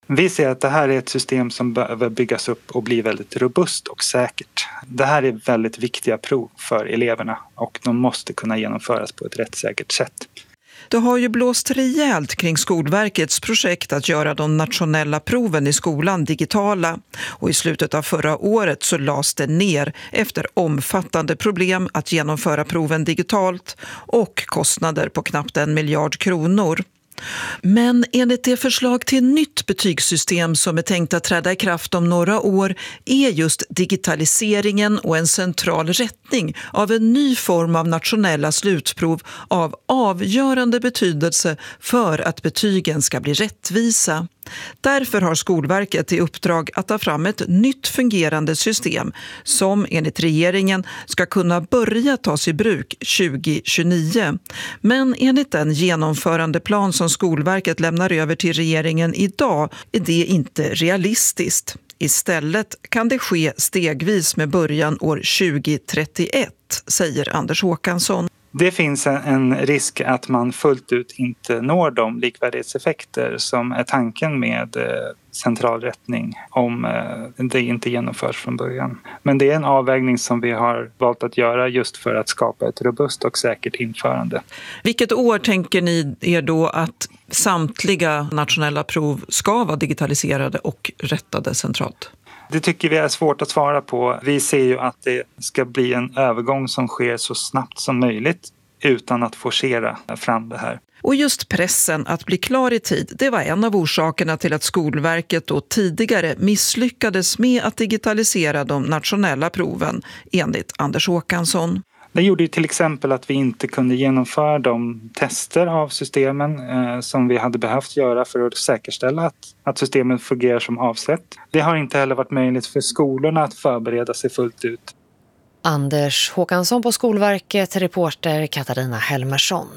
Vi ser att det här är ett system som behöver byggas upp och bli väldigt robust och säkert. Det här är väldigt viktiga prov för eleverna och de måste kunna genomföras på ett rättssäkert sätt. Det har ju blåst rejält kring Skolverkets projekt att göra de nationella proven i skolan digitala. Och i slutet av förra året så lades det ner efter omfattande problem att genomföra proven digitalt och kostnader på knappt 1 miljard kronor. Men enligt det förslag till nytt betygssystem som är tänkt att träda i kraft om några år är just digitaliseringen och en central rättning av en ny form av nationella slutprov av avgörande betydelse för att betygen ska bli rättvisa. Därför har Skolverket i uppdrag att ta fram ett nytt fungerande system som enligt regeringen ska kunna börja tas i bruk 2029. Men enligt den genomförandeplan som Skolverket lämnar över till regeringen idag är det inte realistiskt. Istället kan det ske stegvis med början år 2031, säger Anders Håkansson. Det finns en risk att man fullt ut inte når de likvärdighetseffekter som är tanken med centralrättning om det inte genomförs från början. Men det är en avvägning som vi har valt att göra just för att skapa ett robust och säkert införande. Vilket år tänker ni er då att samtliga nationella prov ska vara digitaliserade och rättade centralt? Det tycker vi är svårt att svara på. Vi ser ju att det ska bli en övergång som sker så snabbt som möjligt utan att forcera fram det här. Och just pressen att bli klar i tid, det var en av orsakerna till att Skolverket då tidigare misslyckades med att digitalisera de nationella proven, enligt Anders Håkansson. Det gjorde ju till exempel att vi inte kunde genomföra de tester av systemen som vi hade behövt göra för att säkerställa att systemen fungerar som avsett. Det har inte heller varit möjligt för skolorna att förbereda sig fullt ut. Anders Håkansson på Skolverket, reporter Katarina Helmersson.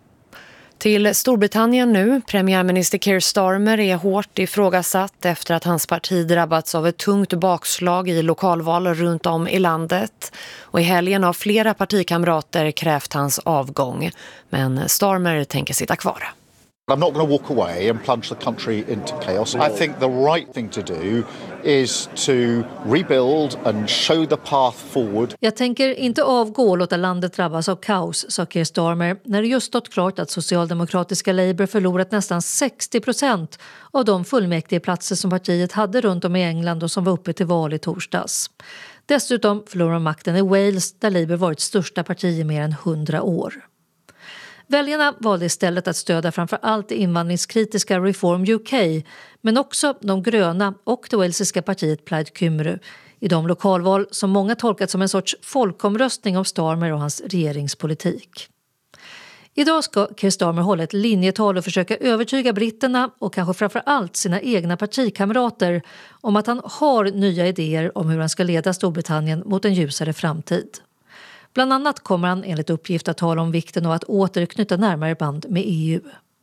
Till Storbritannien nu. Premiärminister Keir Starmer är hårt ifrågasatt efter att hans parti drabbats av ett tungt bakslag i lokalval runt om i landet. Och i helgen har flera partikamrater krävt hans avgång. Men Starmer tänker sitta kvar. I'm not going to walk away and plunge the country into chaos. I think the right thing to do is to rebuild and show the path forward. Jag tänker inte avgå och låta landet drabbas av kaos, sa Keir Starmer när det just stått klart att socialdemokratiska Labour förlorat nästan 60% av de fullmäktigeplatser som partiet hade runt om i England och som var uppe till val i torsdags. Dessutom förlorar makten i Wales där Labour varit största parti i mer än 100 år. Väljarna valde istället att stödja framför allt det invandringskritiska Reform UK, men också de gröna och det walesiska partiet Plaid Cymru i de lokalval som många tolkat som en sorts folkomröstning om Starmer och hans regeringspolitik. Idag ska Keir Starmer hålla ett linjetal och försöka övertyga britterna och kanske framför allt sina egna partikamrater om att han har nya idéer om hur han ska leda Storbritannien mot en ljusare framtid. Bland annat kommer han enligt uppgift att tala om vikten av att återknyta närmare band med EU.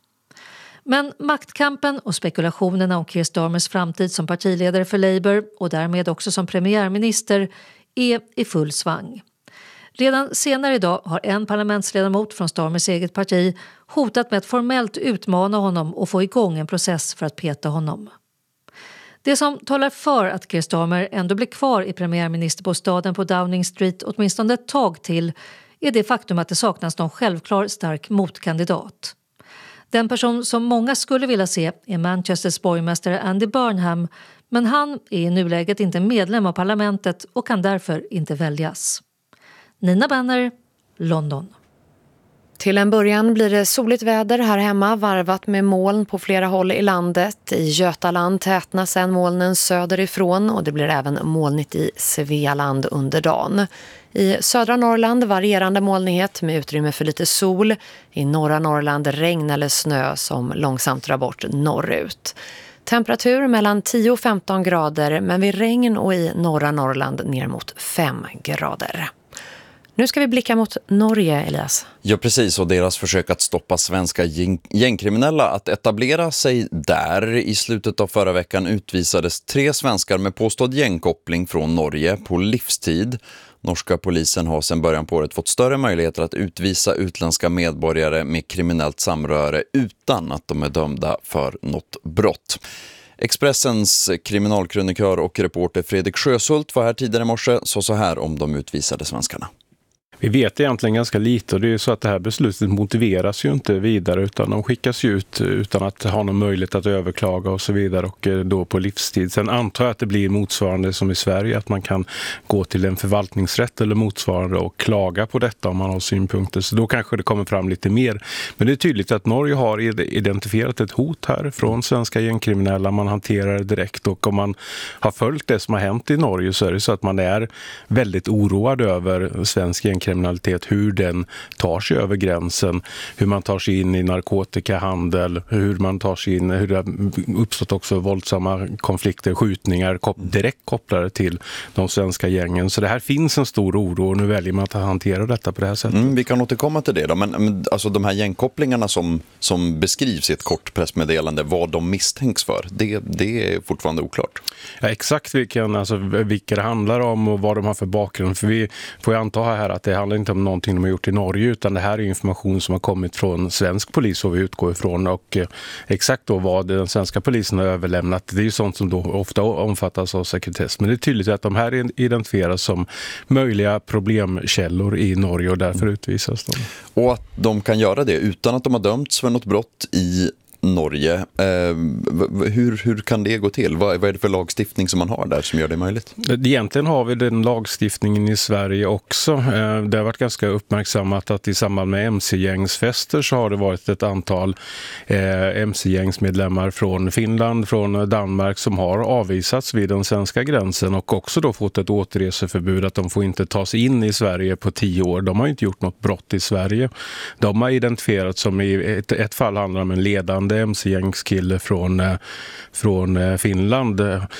Men maktkampen och spekulationerna om Keir Starmers framtid som partiledare för Labour och därmed också som premiärminister är i full svang. Redan senare idag har en parlamentsledamot från Starmers eget parti hotat med att formellt utmana honom och få igång en process för att peta honom. Det som talar för att Keir Starmer ändå blir kvar i premiärministerbostaden på Downing Street åtminstone ett tag till är det faktum att det saknas någon självklar stark motkandidat. Den person som många skulle vilja se är Manchesters borgmästare Andy Burnham, men han är i nuläget inte medlem av parlamentet och kan därför inte väljas. Nina Benner, London. Till en början blir det soligt väder här hemma, varvat med moln på flera håll i landet. I Götaland tätnas sen molnen söderifrån och det blir även molnigt i Svealand under dagen. I södra Norrland varierande molnighet med utrymme för lite sol. I norra Norrland regn eller snö som långsamt drar bort norrut. Temperatur mellan 10 och 15 grader men vid regn och i norra Norrland ner mot 5 grader. Nu ska vi blicka mot Norge, Elias. Ja, precis. Och deras försök att stoppa svenska gängkriminella att etablera sig där. I slutet av förra veckan utvisades 3 svenskar med påstådd gängkoppling från Norge på livstid. Norska polisen har sedan början på året fått större möjligheter att utvisa utländska medborgare med kriminellt samröre utan att de är dömda för något brott. Expressens kriminalkrönikör och reporter Fredrik Sjöshult var här tidigare i morse, så här om de utvisade svenskarna. Vi vet egentligen ganska lite och det är ju så att det här beslutet motiveras ju inte vidare utan de skickas ju ut utan att ha någon möjlighet att överklaga och så vidare och då på livstid. Sen antar jag att det blir motsvarande som i Sverige att man kan gå till en förvaltningsrätt eller motsvarande och klaga på detta om man har synpunkter. Så då kanske det kommer fram lite mer. Men det är tydligt att Norge har identifierat ett hot här från svenska gängkriminella. Man hanterar det direkt och om man har följt det som har hänt i Norge så är det så att man är väldigt oroad över svensk gängkriminalitet, hur den tar sig över gränsen, hur man tar sig in i narkotikahandel, hur man tar sig in, hur det har uppstått också våldsamma konflikter, skjutningar direkt kopplade till de svenska gängen. Så det här finns en stor oro och nu väljer man att hantera detta på det här sättet. Vi kan återkomma till det då, men alltså de här gängkopplingarna som beskrivs i ett kort pressmeddelande, vad de misstänks för, det är fortfarande oklart. Ja, exakt vilka det handlar om och vad de har för bakgrund. För vi får ju anta här att det handlar inte om någonting de har gjort i Norge utan det här är information som har kommit från svensk polis och vi utgår ifrån och exakt då vad den svenska polisen har överlämnat. Det är ju sånt som då ofta omfattas av sekretess. Men det är tydligt att de här identifieras som möjliga problemkällor i Norge och därför utvisas de. Och att de kan göra det utan att de har dömts för något brott i Norge. Hur kan det gå till? Vad är det för lagstiftning som man har där som gör det möjligt? Egentligen har vi den lagstiftningen i Sverige också. Det har varit ganska uppmärksammat att i samband med MC-gängsfester så har det varit ett antal MC-gängsmedlemmar från Finland, från Danmark som har avvisats vid den svenska gränsen och också då fått ett återreseförbud att de får inte ta sig in i Sverige på 10 år. De har inte gjort något brott i Sverige. De har identifierats som i ett fall handlar om en ledande MC-gängskille från Finland.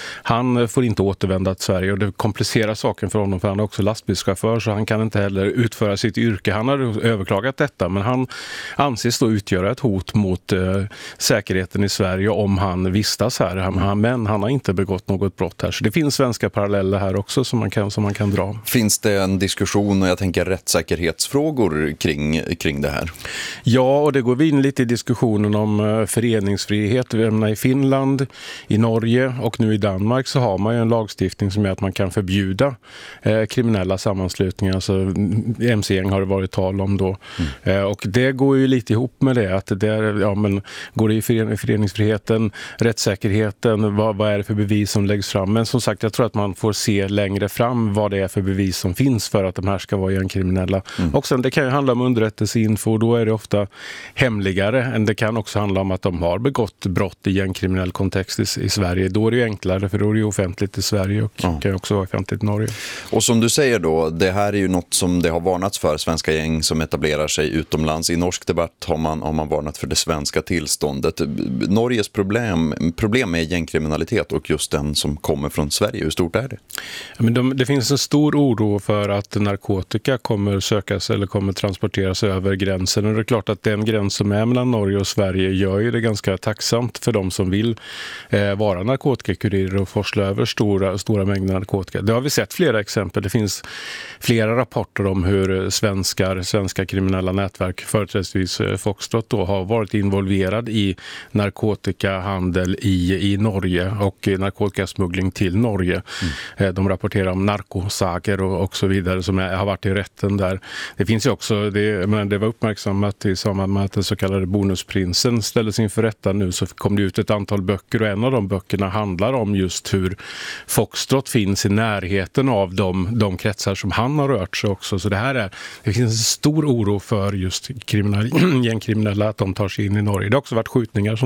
Han får inte återvända till Sverige och det komplicerar saken för honom för han är också lastbilschaufför så han kan inte heller utföra sitt yrke. Han har överklagat detta men han anses då utgöra ett hot mot säkerheten i Sverige om han vistas här. Men han har inte begått något brott här. Så det finns svenska paralleller här också som man kan dra. Finns det en diskussion och jag tänker rättssäkerhetsfrågor kring det här? Ja, och det går vi in lite i diskussionen om föreningsfrihet. I Finland, i Norge och nu i Danmark så har man ju en lagstiftning som är att man kan förbjuda kriminella sammanslutningar. Alltså MC-gäng har det varit tal om då. Och det går ju lite ihop med det. Att det är, men går det i föreningsfriheten, rättssäkerheten, vad är det för bevis som läggs fram? Men som sagt, jag tror att man får se längre fram vad det är för bevis som finns för att de här ska vara gängkriminella. Och sen det kan ju handla om underrättelseinfo och då är det ofta hemligare än det kan också handla om att de har begått brott i gängkriminell kontext i Sverige. Då är det ju enklare för då är det ju offentligt i Sverige och kan ju också vara offentligt i Norge. Och som du säger då, det här är ju något som det har varnats för, svenska gäng som etablerar sig utomlands. I norsk debatt har man varnat för det svenska tillståndet. Norges problem med gängkriminalitet och just den som kommer från Sverige, hur stort är det? Men det finns en stor oro för att narkotika kommer sökas eller kommer transporteras över gränsen. Och det är klart att den gräns som är mellan Norge och Sverige gör ju det ganska tacksamt för de som vill vara narkotikakurirer och forsla över stora mängder narkotika. Det har vi sett flera exempel. Det finns flera rapporter om hur svenska kriminella nätverk, företrädesvis Foxtrot, då, har varit involverad i narkotikahandel i Norge och narkotikasmuggling till Norge. De rapporterar om narkosager och så vidare som har varit i rätten där. Det finns ju också, det var uppmärksammat i samband med att den så kallade bonusprinsen ställdes inför rätta nu så kom det ut ett antal böcker och en av de böckerna handlar om just hur Foxtrot finns i närheten av de kretsar som han har rört sig också. Så det finns en stor oro för just gängkriminella att de tar sig in i Norge. Det har också varit skjutningar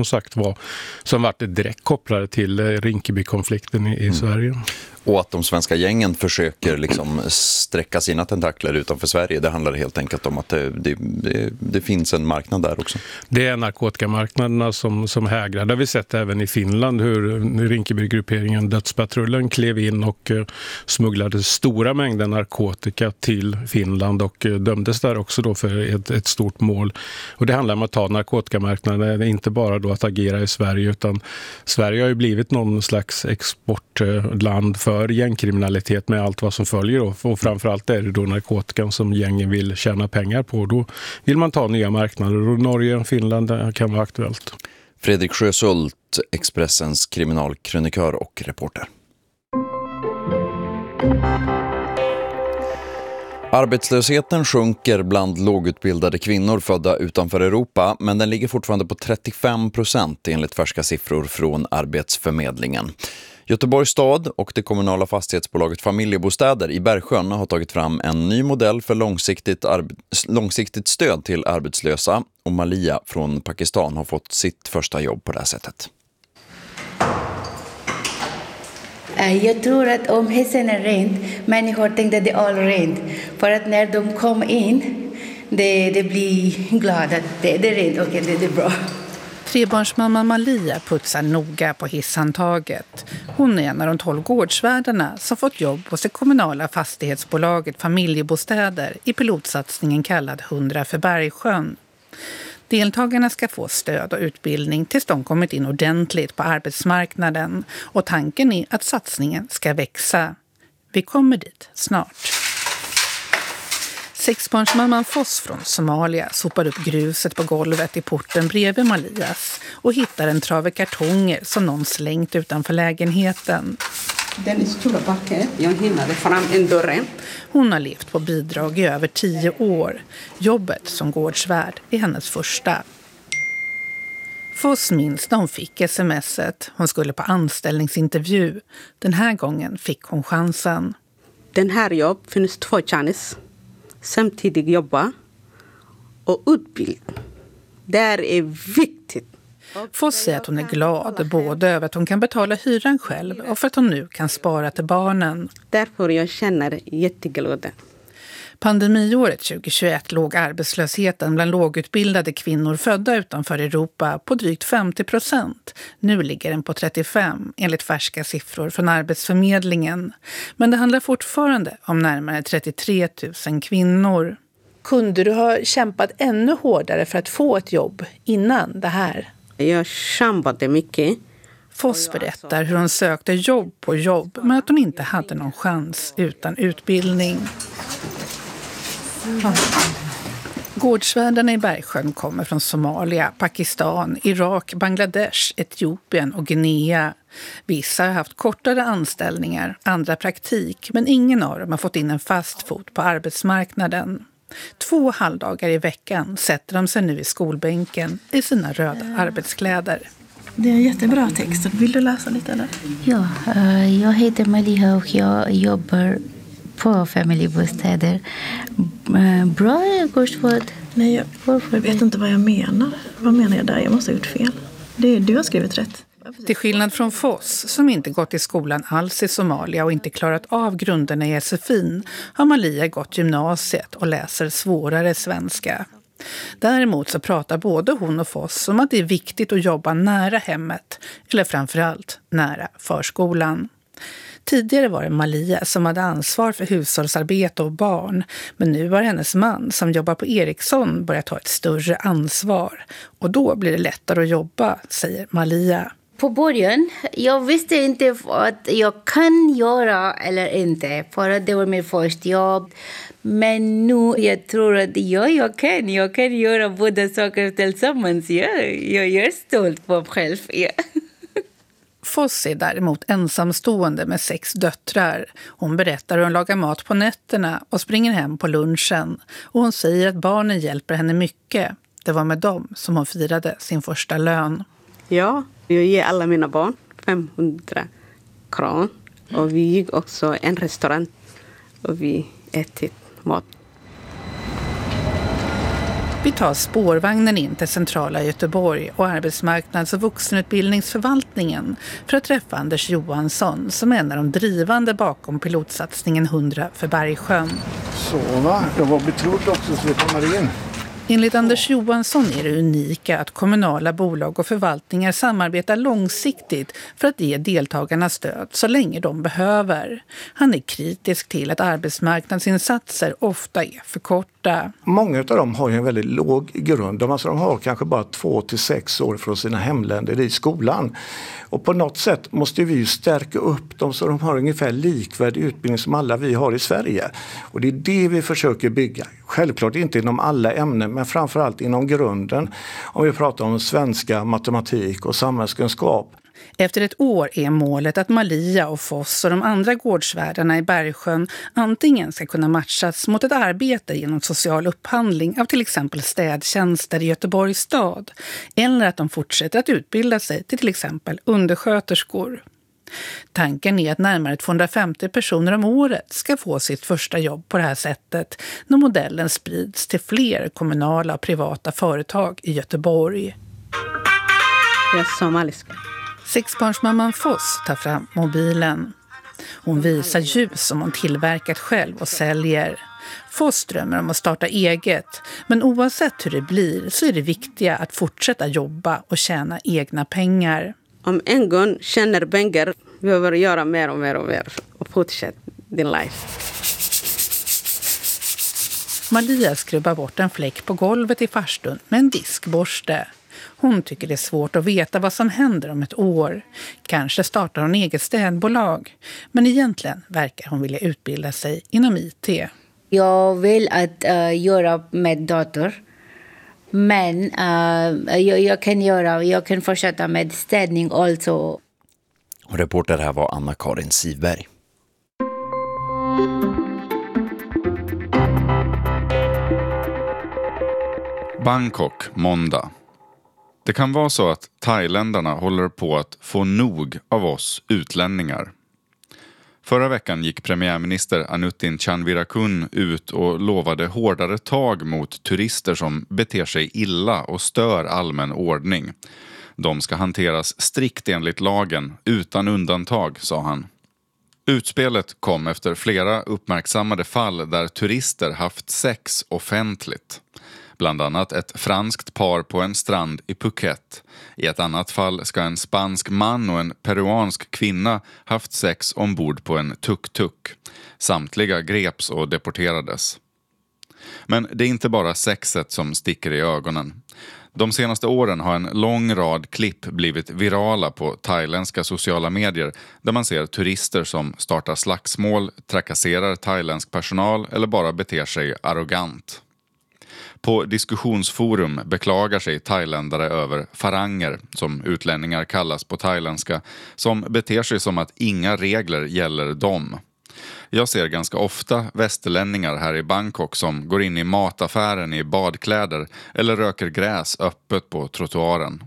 som varit direkt kopplade till Rinkeby-konflikten i Sverige. Och att de svenska gängen försöker liksom sträcka sina tentakler utanför Sverige, det handlar helt enkelt om att det finns en marknad där också. Det är narkotikamarknaderna som hägrar. Det har vi sett även i Finland hur Rinkeby-grupperingen Dödspatrullen klev in och smugglade stora mängder narkotika till Finland och dömdes där också då för ett stort mål. Och det handlar om att ta narkotikamarknaden, inte bara då att agera i Sverige utan Sverige har ju blivit någon slags exportland för gängkriminalitet med allt vad som följer då. Och framförallt är det då narkotikan som gängen vill tjäna pengar på. Då vill man ta nya marknader och Norge och Finland kan vara aktuellt. Fredrik Sjösult, Expressens kriminalkrönikör och reporter. Arbetslösheten sjunker bland lågutbildade kvinnor födda utanför Europa, men den ligger fortfarande på 35% enligt färska siffror från Arbetsförmedlingen. Göteborgs stad och det kommunala fastighetsbolaget Familjebostäder i Bergsjön har tagit fram en ny modell för långsiktigt stöd till arbetslösa, och Malia från Pakistan har fått sitt första jobb på det här sättet. Jag tror att om hissen är rent, människor tänkte att det är all rent. För att när de kom in, det blir glada att det är rent och det är bra. Trebarnsmamman Malia putsar noga på hisshandtaget. Hon är en av de 12 gårdsvärdarna som fått jobb hos det kommunala fastighetsbolaget Familjebostäder i pilotsatsningen kallad 100 för Bergsjön. Deltagarna ska få stöd och utbildning tills de kommit in ordentligt på arbetsmarknaden, och tanken är att satsningen ska växa. Vi kommer dit snart. 6-barnsmamman Foss från Somalia sopar upp gruset på golvet i porten bredvid Malias och hittar en trave kartonger som någon slängt utanför lägenheten. Den stora backen, jag hinnade fram en dörren. Hon har levt på bidrag i över 10 år. Jobbet som gårdsvärd är hennes första. Foss minns när hon fick sms:et. Hon skulle på anställningsintervju. Den här gången fick hon chansen. Den här jobb finns 2 chanser. Samtidigt jobba och utbildning. Det är viktigt. Foss säger att hon är glad både över att hon kan betala hyran själv och för att hon nu kan spara till barnen. Därför jag känner jätteglad. Pandemiåret 2021 låg arbetslösheten bland lågutbildade kvinnor födda utanför Europa på drygt 50%. Nu ligger den på 35% enligt färska siffror från Arbetsförmedlingen. Men det handlar fortfarande om närmare 33 000 kvinnor. Kunde du ha kämpat ännu hårdare för att få ett jobb innan det här? Jag kämpade mycket. Foss berättar hur hon sökte jobb på jobb men att hon inte hade någon chans utan utbildning. Gårdsvärdarna i Bergsjön kommer från Somalia, Pakistan, Irak, Bangladesh, Etiopien och Guinea. Vissa har haft kortare anställningar, andra praktik, men ingen av dem har fått in en fast fot på arbetsmarknaden. 2 halvdagar i veckan sätter de sig nu i skolbänken i sina röda arbetskläder. Det är en jättebra text. Vill du läsa lite eller? Ja, jag heter Malia och jag jobbar på Familjebostäder. Bra gårdsvärd. Nej, jag vet inte vad jag menar. Vad menar jag där? Jag måste ha gjort fel. Du har skrivit rätt. Till skillnad från Foss, som inte gått i skolan alls i Somalia och inte klarat av grunderna i SFI:n, har Malia gått gymnasiet och läser svårare svenska. Däremot så pratar både hon och Foss om att det är viktigt att jobba nära hemmet, eller framförallt nära förskolan. Tidigare var det Malia som hade ansvar för hushållsarbete och barn, men nu har hennes man som jobbar på Ericsson börjat ta ett större ansvar. Och då blir det lättare att jobba, säger Malia. På början, jag visste inte att jag kan göra eller inte, för att det var min första jobb. Men nu jag tror att jag kan göra båda saker tillsammans. Jag är stolt på mig själv. Ja. Foss är däremot ensamstående med 6 döttrar. Hon berättar hur hon lagar mat på nätterna och springer hem på lunchen. Och hon säger att barnen hjälper henne mycket. Det var med dem som hon firade sin första lön. Ja, jag ger alla mina barn 500 kronor. Och vi gick också en restaurang och vi ätit mat. Vi tar spårvagnen in till centrala Göteborg och arbetsmarknads- och vuxenutbildningsförvaltningen för att träffa Anders Johansson som är en av de drivande bakom pilotsatsningen 100 för Bergsjön. Så va, jag var betrodd också så vi kommer in. Enligt Anders Johansson är det unika att kommunala bolag och förvaltningar samarbetar långsiktigt för att ge deltagarna stöd så länge de behöver. Han är kritisk till att arbetsmarknadsinsatser ofta är för korta. Många av dem har ju en väldigt låg grund. De har kanske bara 2 till 6 år från sina hemländer i skolan. Och på något sätt måste vi ju stärka upp dem så de har ungefär likvärdig utbildning som alla vi har i Sverige. Och det är det vi försöker bygga. Självklart inte inom alla ämnen, men framförallt inom grunden. Om vi pratar om svenska, matematik och samhällskunskap. Efter ett år är målet att Malia och Foss och de andra gårdsvärdarna i Bergsjön antingen ska kunna matchas mot ett arbete genom social upphandling av till exempel städtjänster i Göteborgs stad, eller att de fortsätter att utbilda sig till exempel undersköterskor. Tanken är att närmare 250 personer om året ska få sitt första jobb på det här sättet när modellen sprids till fler kommunala och privata företag i Göteborg. Jag är somaliska. Sexbarnsmamman Foss tar fram mobilen. Hon visar ljus som hon tillverkat själv och säljer. Foss drömmer om att starta eget, men oavsett hur det blir så är det viktiga att fortsätta jobba och tjäna egna pengar. Om en gång tjänar pengar behöver göra mer och mer och mer och fortsätta din life. Malia skrubbar bort en fläck på golvet i farstun med en diskborste. Hon tycker det är svårt att veta vad som händer om ett år. Kanske startar hon eget städbolag. Men egentligen verkar hon vilja utbilda sig inom IT. Jag vill att göra med dator. Men jag kan fortsätta med städning också. Och reporter här var Anna-Karin Sivberg. Bangkok, måndag. Det kan vara så att thailändarna håller på att få nog av oss utlänningar. Förra veckan gick premiärminister Anutin Chanvirakun ut och lovade hårdare tag mot turister som beter sig illa och stör allmän ordning. De ska hanteras strikt enligt lagen, utan undantag, sa han. Utspelet kom efter flera uppmärksammade fall där turister haft sex offentligt. Bland annat ett franskt par på en strand i Phuket. I ett annat fall ska en spansk man och en peruansk kvinna haft sex ombord på en tuk-tuk. Samtliga greps och deporterades. Men det är inte bara sexet som sticker i ögonen. De senaste åren har en lång rad klipp blivit virala på thailändska sociala medier där man ser turister som startar slagsmål, trakasserar thailändsk personal eller bara beter sig arrogant. På diskussionsforum beklagar sig thailändare över faranger, som utlänningar kallas på thailändska, som beter sig som att inga regler gäller dem. Jag ser ganska ofta västerlänningar här i Bangkok som går in i mataffären i badkläder eller röker gräs öppet på trottoaren.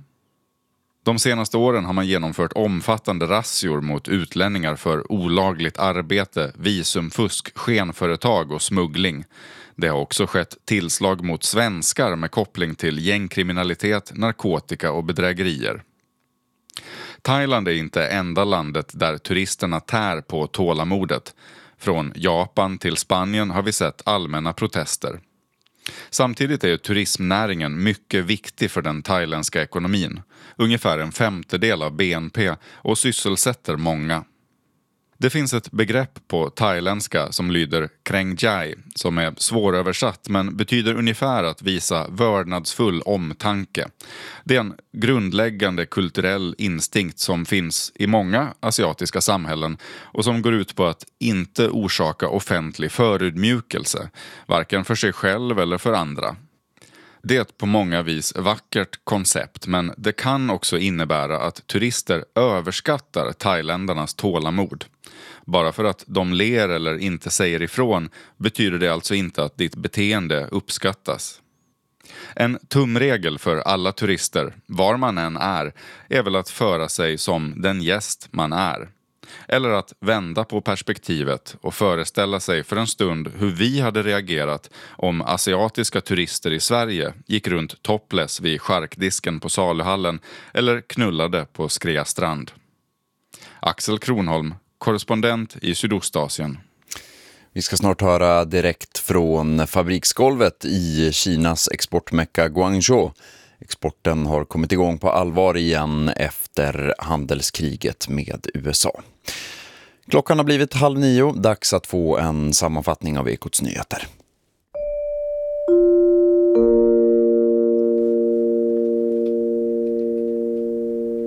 De senaste åren har man genomfört omfattande razzior mot utlänningar för olagligt arbete, visumfusk, skenföretag och smuggling. Det har också skett tillslag mot svenskar med koppling till gängkriminalitet, narkotika och bedrägerier. Thailand är inte enda landet där turisterna tär på tålamodet. Från Japan till Spanien har vi sett allmänna protester. Samtidigt är turismnäringen mycket viktig för den thailändska ekonomin. Ungefär 1/5 av BNP och sysselsätter många. Det finns ett begrepp på thailändska som lyder kreng jai, som är svåröversatt men betyder ungefär att visa vördnadsfull omtanke. Det är en grundläggande kulturell instinkt som finns i många asiatiska samhällen och som går ut på att inte orsaka offentlig förödmjukelse, varken för sig själv eller för andra. Det är ett på många vis vackert koncept, men det kan också innebära att turister överskattar thailändarnas tålamod. Bara för att de ler eller inte säger ifrån betyder det alltså inte att ditt beteende uppskattas. En tumregel för alla turister, var man än är väl att föra sig som den gäst man är. Eller att vända på perspektivet och föreställa sig för en stund hur vi hade reagerat om asiatiska turister i Sverige gick runt topless vid charkdisken på Saluhallen eller knullade på Skrea strand. Axel Kronholm, korrespondent i Sydostasien. Vi ska snart höra direkt från fabriksgolvet i Kinas exportmecka Guangzhou. Exporten har kommit igång på allvar igen efter handelskriget med USA. Klockan har blivit 8:30, dags att få en sammanfattning av Ekots nyheter.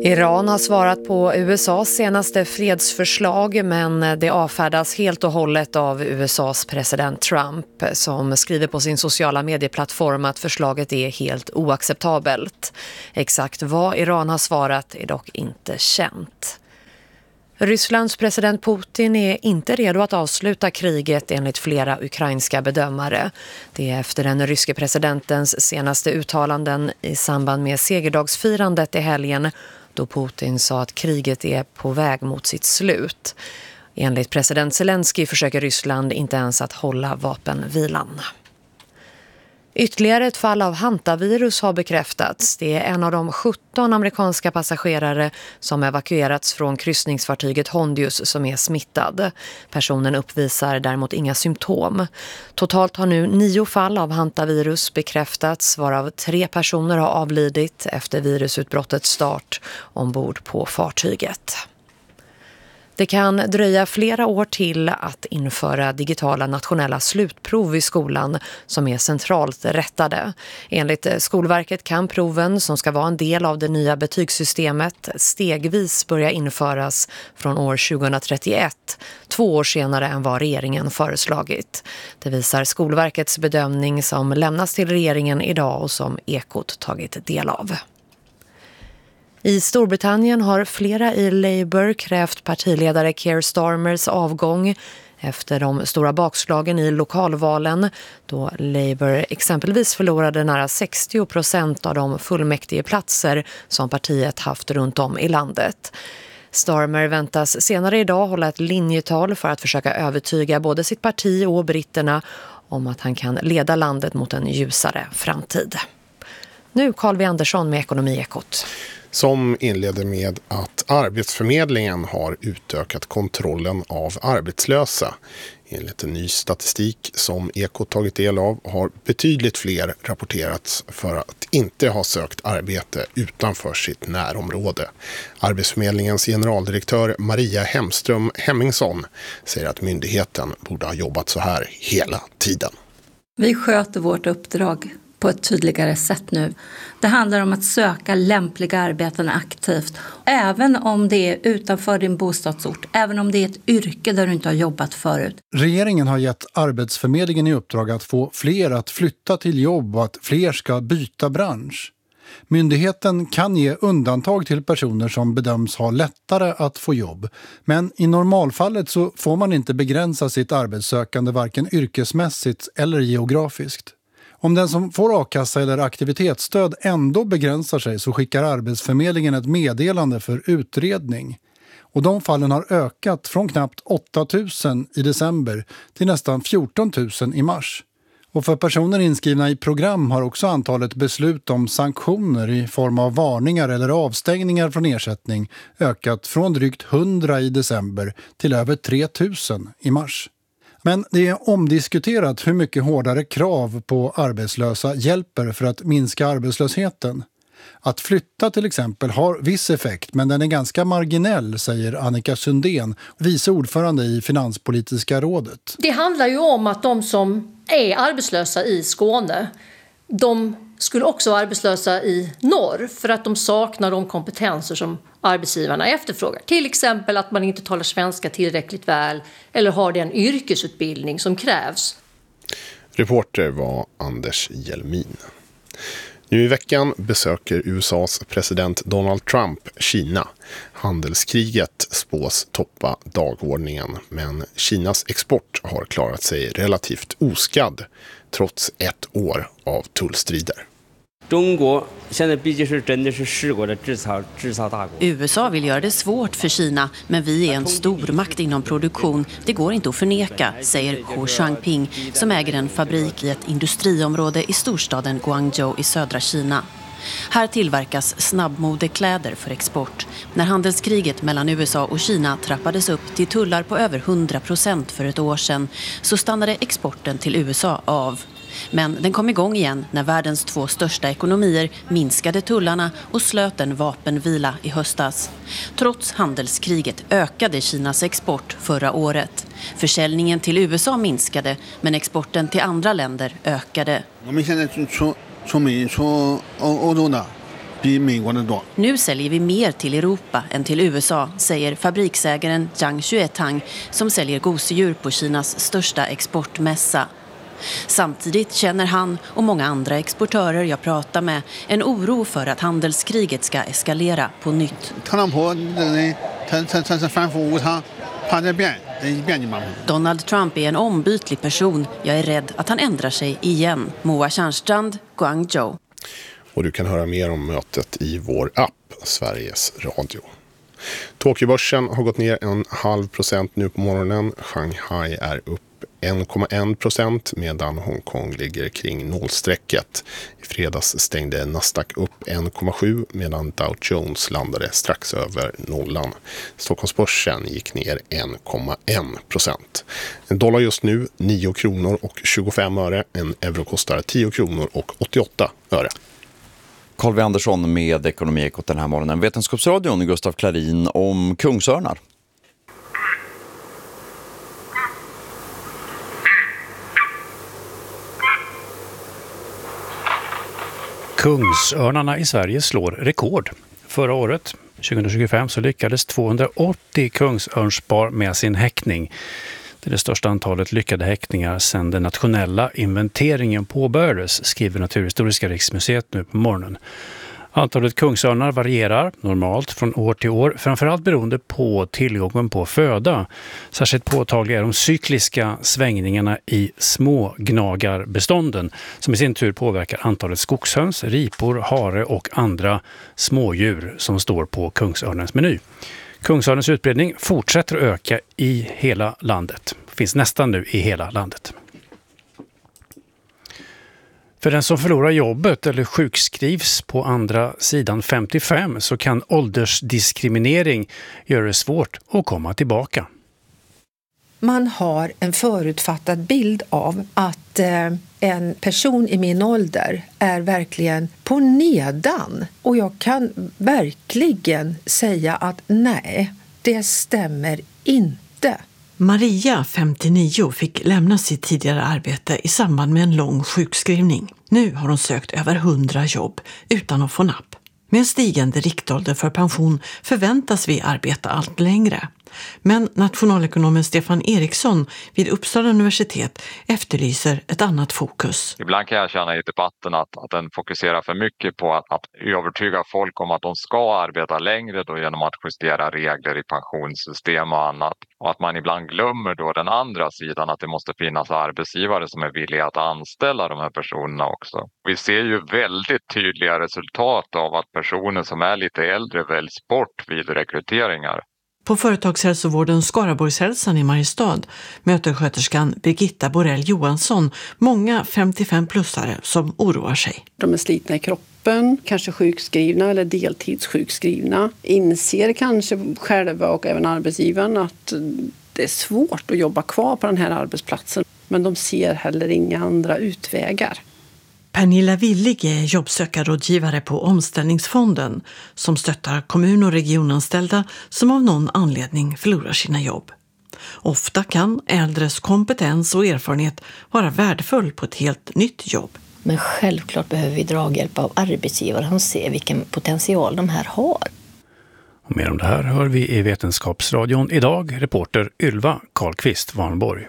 Iran har svarat på USAs senaste fredsförslag, men det avfärdas helt och hållet av USAs president Trump, som skriver på sin sociala medieplattform att förslaget är helt oacceptabelt. Exakt vad Iran har svarat är dock inte känt. Rysslands president Putin är inte redo att avsluta kriget enligt flera ukrainska bedömare. Det är efter den ryske presidentens senaste uttalanden i samband med segerdagsfirandet i helgen, då Putin sa att kriget är på väg mot sitt slut. Enligt president Zelensky försöker Ryssland inte ens att hålla vapenvilan. Ytterligare ett fall av hantavirus har bekräftats. Det är en av de 17 amerikanska passagerare som evakuerats från kryssningsfartyget Hondius som är smittad. Personen uppvisar däremot inga symptom. Totalt har nu 9 fall av hantavirus bekräftats, varav 3 personer har avlidit efter virusutbrottets start ombord på fartyget. Det kan dröja flera år till att införa digitala nationella slutprov i skolan som är centralt rättade. Enligt Skolverket kan proven, som ska vara en del av det nya betygssystemet, stegvis börja införas från år 2031, 2 år senare än vad regeringen föreslagit. Det visar Skolverkets bedömning som lämnas till regeringen idag och som Ekot tagit del av. I Storbritannien har flera i Labour krävt partiledare Keir Starmers avgång efter de stora bakslagen i lokalvalen, då Labour exempelvis förlorade nära 60% av de fullmäktigeplatser som partiet haft runt om i landet. Starmer väntas senare idag hålla ett linjetal för att försöka övertyga både sitt parti och britterna om att han kan leda landet mot en ljusare framtid. Nu Carl V. Andersson med Ekonomiekot. Som inleder med att Arbetsförmedlingen har utökat kontrollen av arbetslösa. Enligt en ny statistik som Ekot tagit del av har betydligt fler rapporterats för att inte ha sökt arbete utanför sitt närområde. Arbetsförmedlingens generaldirektör Maria Hemström Hemmingsson säger att myndigheten borde ha jobbat så här hela tiden. Vi sköter vårt uppdrag på ett tydligare sätt nu. Det handlar om att söka lämpliga arbeten aktivt. Även om det är utanför din bostadsort, även om det är ett yrke där du inte har jobbat förut. Regeringen har gett Arbetsförmedlingen i uppdrag att få fler att flytta till jobb och att fler ska byta bransch. Myndigheten kan ge undantag till personer som bedöms ha lättare att få jobb. Men i normalfallet så får man inte begränsa sitt arbetssökande varken yrkesmässigt eller geografiskt. Om den som får a-kassa eller aktivitetsstöd ändå begränsar sig så skickar Arbetsförmedlingen ett meddelande för utredning. Och de fallen har ökat från knappt 8 000 i december till nästan 14 000 i mars. Och för personer inskrivna i program har också antalet beslut om sanktioner i form av varningar eller avstängningar från ersättning ökat från drygt 100 i december till över 3 000 i mars. Men det är omdiskuterat hur mycket hårdare krav på arbetslösa hjälper för att minska arbetslösheten. Att flytta till exempel har viss effekt, men den är ganska marginell, säger Annika Sundén, vice ordförande i Finanspolitiska rådet. Det handlar ju om att de som är arbetslösa i Skåne, de skulle också vara arbetslösa i norr för att de saknar de kompetenser som arbetsgivarna efterfrågar. Till exempel att man inte talar svenska tillräckligt väl eller har den yrkesutbildning som krävs. Reporter var Anders Hjelmin. Nu i veckan besöker USAs president Donald Trump Kina. Handelskriget spås toppa dagordningen, men Kinas export har klarat sig relativt oskadd trots 1 år av tullstrider. USA vill göra det svårt för Kina, men vi är en stormakt inom produktion. Det går inte att förneka, säger Hu Shangping, som äger en fabrik i ett industriområde i storstaden Guangzhou i södra Kina. Här tillverkas snabbmodekläder för export. När handelskriget mellan USA och Kina trappades upp till tullar på över 100% för ett år sedan, så stannade exporten till USA av. Men den kom igång igen när världens 2 största ekonomier minskade tullarna och slöt en vapenvila i höstas. Trots handelskriget ökade Kinas export förra året. Försäljningen till USA minskade, men exporten till andra länder ökade. Nu säljer vi mer till Europa än till USA, säger fabriksägaren Zhang Xuetang som säljer gosedjur på Kinas största exportmässa. Samtidigt känner han och många andra exportörer jag pratar med en oro för att handelskriget ska eskalera på nytt. Donald Trump är en ombytlig person. Jag är rädd att han ändrar sig igen. Moa Tjärnstrand, Guangzhou. Och du kan höra mer om mötet i vår app, Sveriges Radio. Tokyobörsen har gått ner 0,5% nu på morgonen. Shanghai är upp 1,1% medan Hongkong ligger kring nollstrecket. I fredags stängde Nasdaq upp 1,7 medan Dow Jones landade strax över nollan. Stockholmsbörsen gick ner 1,1%. En dollar just nu 9 kronor och 25 öre. En euro kostar 10 kronor och 88 öre. Carl V. Andersson med Ekonomiekot den här morgonen. Vetenskapsradion Gustav Klarin om kungsörnar. Kungsörnarna i Sverige slår rekord. Förra året, 2025, så lyckades 280 kungsörnspar med sin häckning. Det är det största antalet lyckade häckningar sedan den nationella inventeringen påbörjades, skriver Naturhistoriska riksmuseet nu på morgonen. Antalet kungsörnar varierar normalt från år till år, framförallt beroende på tillgången på föda. Särskilt påtagliga är de cykliska svängningarna i små gnagarbestånden som i sin tur påverkar antalet skogshöns, ripor, hare och andra smådjur som står på kungsörnens meny. Kungsörnens utbredning fortsätter att öka i hela landet. Finns nästan nu i hela landet. För den som förlorar jobbet eller sjukskrivs på andra sidan 55 så kan åldersdiskriminering göra det svårt att komma tillbaka. Man har en förutfattad bild av att en person i min ålder är verkligen på nedan. Och jag kan verkligen säga att nej, det stämmer inte. Maria, 59, fick lämna sitt tidigare arbete i samband med en lång sjukskrivning. Nu har hon sökt över 100 jobb utan att få napp. Med stigande riktålder för pension förväntas vi arbeta allt längre. Men nationalekonomen Stefan Eriksson vid Uppsala universitet efterlyser ett annat fokus. Ibland kan jag känna i debatten att den fokuserar för mycket på att övertyga folk om att de ska arbeta längre då genom att justera regler i pensionssystem och annat. Och att man ibland glömmer då den andra sidan, att det måste finnas arbetsgivare som är villiga att anställa de här personerna också. Vi ser ju väldigt tydliga resultat av att personer som är lite äldre väljs bort vid rekryteringar. På företagshälsovården Skaraborgshälsan i Mariestad möter sköterskan Birgitta Borrell Johansson många 55-plussare som oroar sig. De är slitna i kroppen, kanske sjukskrivna eller deltidssjukskrivna. Inser kanske själva och även arbetsgivaren att det är svårt att jobba kvar på den här arbetsplatsen. Men de ser heller inga andra utvägar. Pernilla Willig är jobbsökarrådgivare på Omställningsfonden som stöttar kommun- och regionanställda som av någon anledning förlorar sina jobb. Ofta kan äldres kompetens och erfarenhet vara värdefull på ett helt nytt jobb. Men självklart behöver vi draghjälp av arbetsgivare som ser vilken potential de här har. Och mer om det här hör vi i Vetenskapsradion idag, reporter Ylva Karlqvist Warnborg.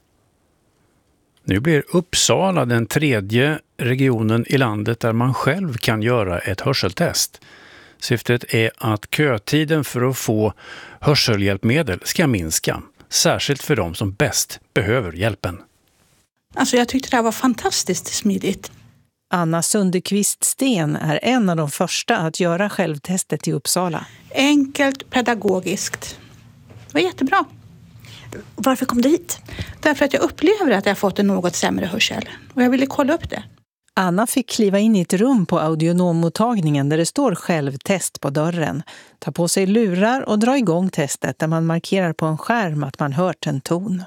Nu blir Uppsala den tredje regionen i landet där man själv kan göra ett hörseltest. Syftet är att kötiden för att få hörselhjälpmedel ska minska, särskilt för de som bäst behöver hjälpen. Alltså jag tyckte det här var fantastiskt smidigt. Anna Sunderqvist Sten är en av de första att göra självtestet i Uppsala. Enkelt, pedagogiskt. Det var jättebra. Varför kom du hit? Därför att jag upplever att jag fått en något sämre hörsel. Och jag ville kolla upp det. Anna fick kliva in i ett rum på audionommottagningen där det står självtest på dörren. Ta på sig lurar och dra igång testet där man markerar på en skärm att man hört en ton.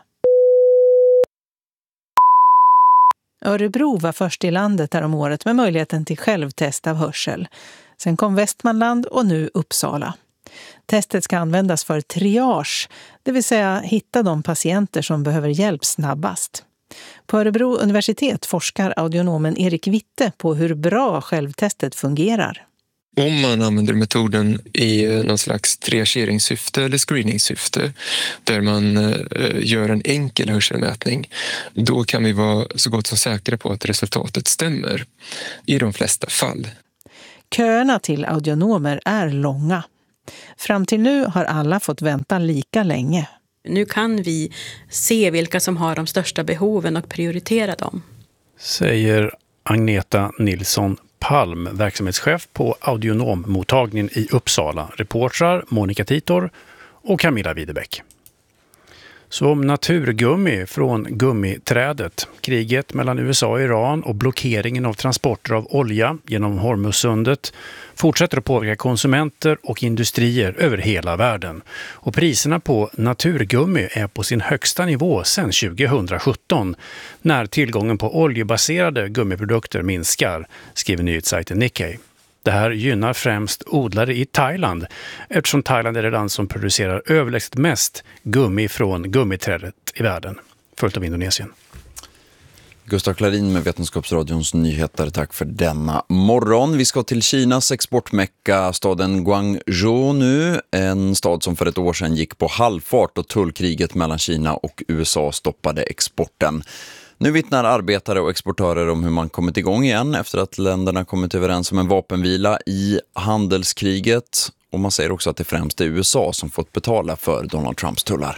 Örebro var först i landet där om året med möjligheten till självtest av hörsel. Sen kom Västmanland och nu Uppsala. Testet ska användas för triage, det vill säga hitta de patienter som behöver hjälp snabbast. På Örebro universitet forskar audionomen Erik Witte på hur bra självtestet fungerar. Om man använder metoden i någon slags triageringssyfte eller screeningsyfte där man gör en enkel hörselmätning, då kan vi vara så gott som säkra på att resultatet stämmer i de flesta fall. Köerna till audionomer är långa. Fram till nu har alla fått vänta lika länge. Nu kan vi se vilka som har de största behoven och prioritera dem. Säger Agneta Nilsson Palm, verksamhetschef på audionommottagningen i Uppsala. Reportrar Monica Titor och Camilla Widebeck. Som naturgummi från gummiträdet, kriget mellan USA och Iran och blockeringen av transporter av olja genom Hormuzsundet fortsätter att påverka konsumenter och industrier över hela världen. Och priserna på naturgummi är på sin högsta nivå sedan 2017 när tillgången på oljebaserade gummiprodukter minskar, skriver nyhetssajten Nikkei. Det här gynnar främst odlare i Thailand eftersom Thailand är det land som producerar överlägset mest gummi från gummiträdet i världen, följt av Indonesien. Gustav Klarin med Vetenskapsradions nyheter. Tack för denna morgon. Vi ska till Kinas exportmecka, staden Guangzhou nu. En stad som för ett år sedan gick på halvfart och tullkriget mellan Kina och USA stoppade exporten. Nu vittnar arbetare och exportörer om hur man kommit igång igen efter att länderna kommit överens om en vapenvila i handelskriget. Och man säger också att det främst är USA som fått betala för Donald Trumps tullar.